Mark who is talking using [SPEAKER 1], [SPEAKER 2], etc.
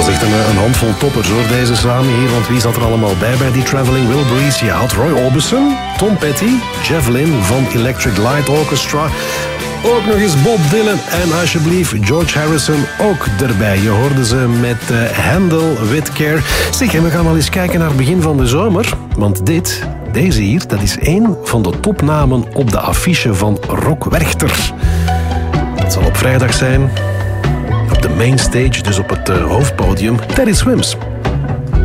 [SPEAKER 1] was echt een handvol toppers hoor, deze samen hier. Want wie zat er allemaal bij die Traveling Wilburys? Je had Roy Orbison, Tom Petty, Jeff Lynne van Electric Light Orchestra. Ook nog eens Bob Dylan en alsjeblieft George Harrison ook erbij. Je hoorde ze met Handle with Care. Zeg, en we gaan al eens kijken naar het begin van de zomer. Want deze hier, dat is één van de topnamen op de affiche van Rock Werchter. Het zal op vrijdag zijn. Op de mainstage, dus op het hoofdpodium. Teddy Swims.